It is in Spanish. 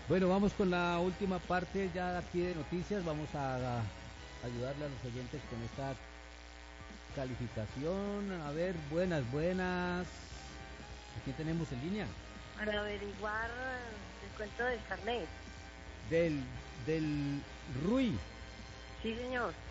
Bueno, vamos con la última parte ya aquí de noticias. Vamos a ayudarle a los oyentes con esta calificación. A ver, buenas, buenas. Aquí tenemos en línea. Para averiguar el cuento del carnet. Del, del Rui. Sí, señor.